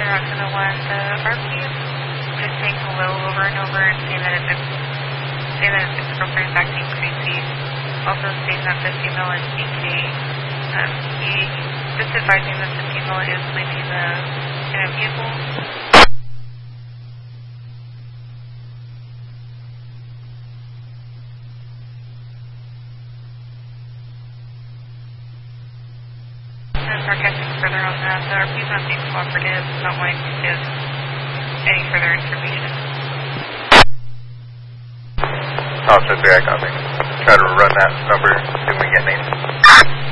Roxanne 1, the RP is just saying hello over and over and saying that his ex-girlfriend is acting crazy. Also saying that the female is DK. He's just advising that the female is leaving in a vehicle. Sarcastic further on that. The RP is not being cooperative, not wanting to give any further information. Officer 3, I copy. Try to run that number, see if we can get names.